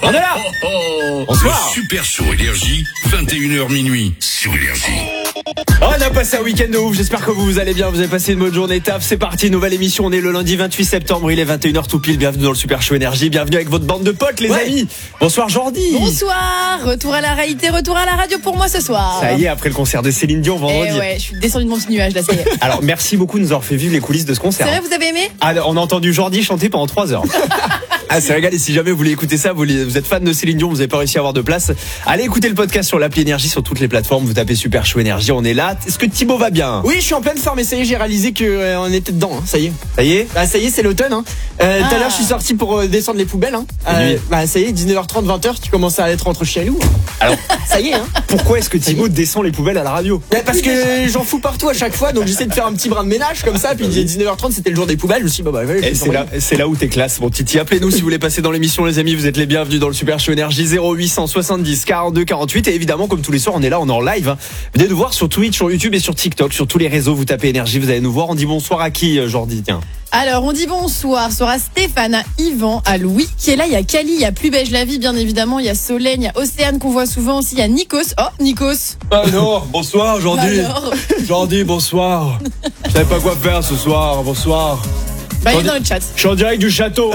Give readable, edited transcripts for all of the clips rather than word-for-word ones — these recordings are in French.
On est là. Bonsoir. Le Super Show Énergie, 21h minuit sur Énergie. On a passé un week-end de ouf, j'espère que vous allez bien, vous avez passé une bonne journée taf, c'est parti, nouvelle émission, on est le lundi 28 septembre, il est 21h tout pile, bienvenue dans le Super Show Énergie, bienvenue avec votre bande de potes les amis. Bonsoir Jordi. Bonsoir, retour à la réalité, retour à la radio pour moi ce soir. Ça y est, après le concert de Céline Dion vendredi. Ouais, je suis descendu de mon petit nuage là, ça y est. Alors merci beaucoup de nous avoir fait vivre les coulisses de ce concert. C'est vrai, vous avez aimé? Ah, on a entendu Jordi chanter pendant 3 heures. Ah, c'est régal, et si jamais vous voulez écouter ça, vous êtes fan de Céline Dion, vous n'avez pas réussi à avoir de place, allez écouter le podcast sur l'appli Énergie, sur toutes les plateformes, vous tapez Super Show Énergie, on est là. Est-ce que Thibaut va bien? Oui, je suis en pleine forme et ça y est, j'ai réalisé que on était dedans, ça y est. Ça y est? Bah ça y est, c'est l'automne. Tout à l'heure, je suis sorti pour descendre les poubelles. Bah ça y est, 19h30, 20h, tu commences à être entre chialous. Alors, ça y est. Pourquoi est-ce que Thibaut descend les poubelles à la radio? Parce que j'en fous partout à chaque fois, donc j'essaie de faire un petit brin de ménage comme ça. Puis 19h30, c'était le jour des poubelles. Je me suis dit, c'est là où t'es classe, mon Titi. Appelez-nous si vous voulez passer dans l'émission, les amis. Vous êtes les bienvenus dans le Super Show Énergie 0870 42 48. Et évidemment, comme tous les soirs, on est là, on est en live. Venez nous voir sur Twitch, sur YouTube et sur TikTok, sur tous les réseaux. Vous tapez Énergie, vous allez nous voir. On dit bonsoir à qui, Jordi? Tiens. Alors, on dit bonsoir à Stéphane, à Yvan, à Louis qui est là. Il y a Cali, il y a Plus Beige la Vie, bien évidemment. Il y a Solène, il y a Océane qu'on voit souvent aussi. Il y a Nikos. Oh, Nikos. Alors, bonsoir Jordi. Alors. Jordi, bonsoir. Je savais pas quoi faire ce soir. Bonsoir. Bah, il est dans le chat. Je suis en direct du château.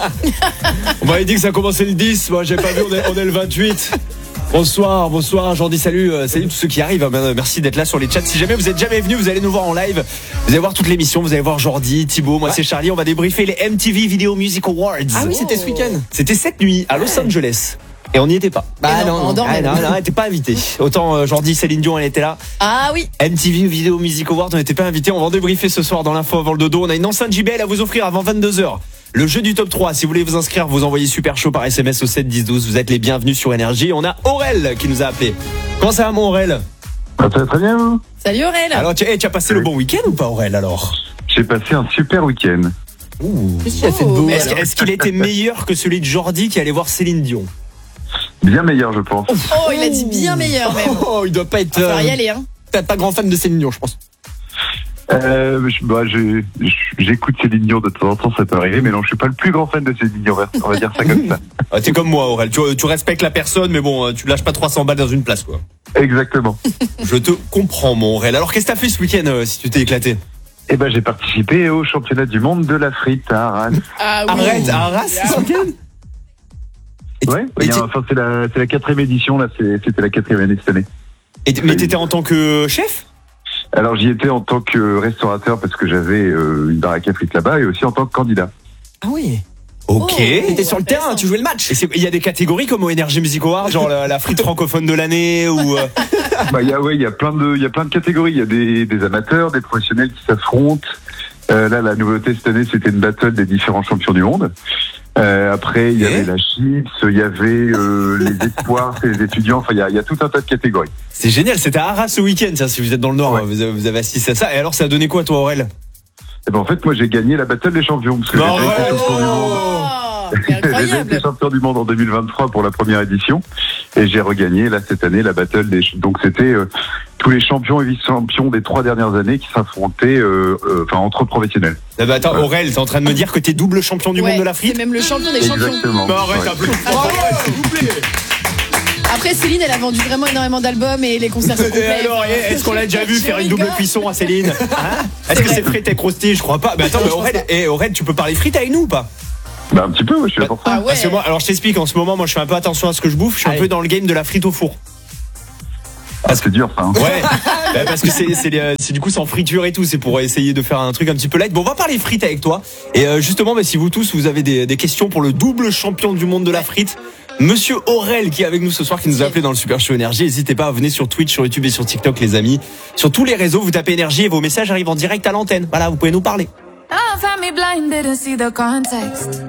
On m'avait dit que ça commençait le 10. Moi, j'ai pas vu, on est le 28. Bonsoir, Jordi, salut tous ceux qui arrivent. Merci d'être là sur les chats. Si jamais vous êtes jamais venus, vous allez nous voir en live. Vous allez voir toute l'émission, vous allez voir Jordi, Thibaut, moi c'est Charlie. On va débriefer les MTV Video Music Awards. Ah oui, c'était ce week-end. C'était cette nuit à Los Angeles. Et on n'y était pas. Bah non, on dormait. Non, elle était pas invité. Autant Jordi, Céline Dion, elle était là. Ah oui. MTV Video Music Awards, on n'était pas invité. On va en débriefer ce soir dans l'info avant le dodo. On a une enceinte JBL à vous offrir avant 22h. Le jeu du top 3, si vous voulez vous inscrire, vous envoyez Super Show par SMS au 7 10 12. Vous êtes les bienvenus sur Énergie. On a Aurel qui nous a appelé. Comment ça va mon Aurel? Ça va très bien, vous? Salut Aurel. Alors tu as passé le bon week-end ou pas Aurel alors? J'ai passé un super week-end. Qu'est-ce qu'il a fait de beau? Est-ce qu'il était meilleur que celui de Jordi qui allait voir Céline Dion? Bien meilleur, je pense. Oh, il a dit bien meilleur même. Oh, il doit pas être. Faut y aller, hein. T'es pas grand fan de Céline Dion, je pense. J'écoute Céline Dion de temps en temps, ça peut arriver, mais non, je suis pas le plus grand fan de Céline Dion, on va dire ça comme ça. Ah, t'es comme moi Aurel, tu respectes la personne, mais bon, tu lâches pas 300 balles dans une place quoi. Exactement. Je te comprends mon Aurel. Alors qu'est-ce que t'as fait ce week-end si tu t'es éclaté? Eh ben, j'ai participé au championnat du monde de la frite à Arras. Ah oui. Arrête, à Arras ce week-end? Ouais, c'est la 4e édition, là, c'était la 4e année cette année. Mais t'étais en tant que chef? Alors j'y étais en tant que restaurateur parce que j'avais une baraque à frites là-bas et aussi en tant que candidat. Ah oui. Ok. T'étais sur le terrain, tu jouais le match. Et il y a des catégories comme au Energy Music Awards, genre la frite francophone de l'année ou. Bah il y a plein de catégories. Il y a des amateurs, des professionnels qui s'affrontent. Là la nouveauté cette année c'était une battle des différents champions du monde. Après il y avait la chips, il y avait les espoirs, les étudiants. Enfin il y a tout un tas de catégories. C'est génial. C'était à Arras ce week-end. Ça, si vous êtes dans le Nord, ouais. vous avez assisté à ça. Et alors ça a donné quoi toi Aurel? Et ben en fait moi j'ai gagné la battle des champions parce que j'ai été champion du monde. J'ai été champion du monde en 2023 pour la première édition et j'ai regagné là cette année la battle des donc c'était tous les champions et vice-champions des 3 dernières années qui s'affrontaient entre professionnels. Ah bah attends, Aurel, t'es en train de me dire que t'es double champion du monde de la frite? C'est même le champion des champions. Exactement. Bah arrête un peu. S'il vous plaît. Après Céline, elle a vendu vraiment énormément d'albums et les concerts sont complets. Alors, est-ce qu'on l'a déjà vu faire une double cuisson à Céline? Est-ce que c'est frites et croustilles? Je crois pas. Mais attends, Aurel, tu peux parler frites avec nous ou pas? Bah un petit peu, ouais, je suis là pour ça. Ah ouais. Parce que moi, alors je t'explique, en ce moment, moi je fais un peu attention à ce que je bouffe. Je suis un peu dans le game de la frite au four. Ah, c'est dur ça. Hein. Ouais, parce que c'est du coup sans friture et tout. C'est pour essayer de faire un truc un petit peu light. Bon, on va parler frites avec toi. Et justement, si vous tous vous avez des questions pour le double champion du monde de la frite, Monsieur Aurel qui est avec nous ce soir, qui nous a appelé dans le Super Show Énergie. N'hésitez pas à venir sur Twitch, sur YouTube et sur TikTok, les amis. Sur tous les réseaux, vous tapez Énergie et vos messages arrivent en direct à l'antenne. Voilà, vous pouvez nous parler. I found me blind, didn't see the context.